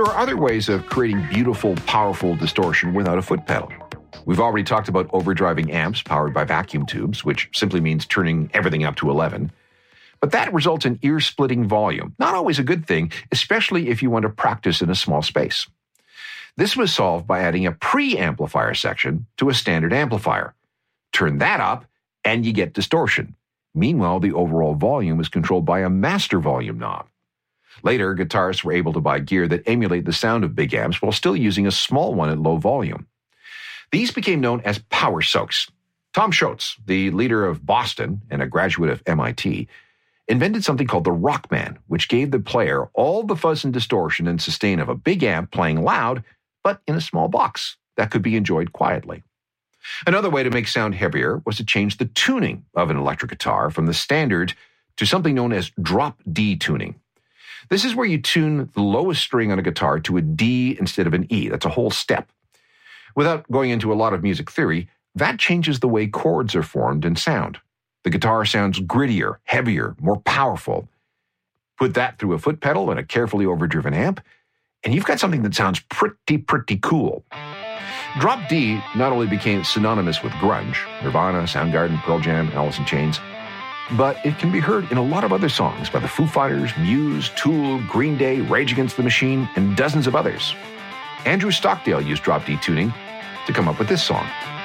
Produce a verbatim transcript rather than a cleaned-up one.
are other ways of creating beautiful, powerful distortion without a foot pedal. We've already talked about overdriving amps powered by vacuum tubes, which simply means turning everything up to eleven. But that results in ear-splitting volume. Not always a good thing, especially if you want to practice in a small space. This was solved by adding a pre-amplifier section to a standard amplifier. Turn that up, and you get distortion. Meanwhile, the overall volume is controlled by a master volume knob. Later, guitarists were able to buy gear that emulate the sound of big amps while still using a small one at low volume. These became known as power soaks. Tom Scholz, the leader of Boston and a graduate of M I T, invented something called the Rockman, which gave the player all the fuzz and distortion and sustain of a big amp playing loud, but in a small box that could be enjoyed quietly. Another way to make sound heavier was to change the tuning of an electric guitar from the standard to something known as drop D tuning. This is where you tune the lowest string on a guitar to a D instead of an E. That's a whole step. Without going into a lot of music theory, that changes the way chords are formed and sound. The guitar sounds grittier, heavier, more powerful. Put that through a foot pedal and a carefully overdriven amp, and you've got something that sounds pretty, pretty cool. Drop D not only became synonymous with grunge, Nirvana, Soundgarden, Pearl Jam, Alice in Chains, but it can be heard in a lot of other songs by the Foo Fighters, Muse, Tool, Green Day, Rage Against the Machine, and dozens of others. Andrew Stockdale used drop D tuning to come up with this song.